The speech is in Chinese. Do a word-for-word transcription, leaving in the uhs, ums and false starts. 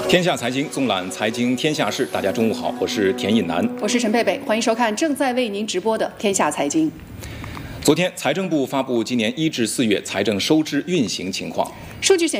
天下财经纵览财经天下事，大家中午好，我是田印南， 我是陈贝贝，欢迎收看正在为您直播的天下财经。 昨天，财政部发布今年一至四月财政收支运行情况， 数据显